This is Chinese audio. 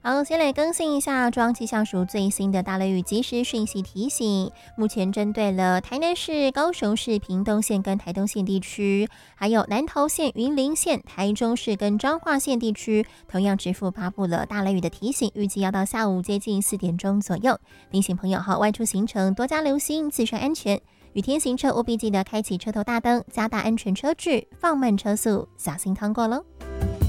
好，先来更新一下中央气象署最新的大雷雨即时讯息提醒。目前针对了台南市、高雄市、屏东县跟台东县地区，还有南投县、云林县、台中市跟彰化县地区，同样直付发布了大雷雨的提醒，预计要到下午接近4点钟左右。提醒朋友好外出行程多加留心，自身安全。雨天行车务必记得开启车头大灯，加大安全车距，放慢车速，小心趟过喽。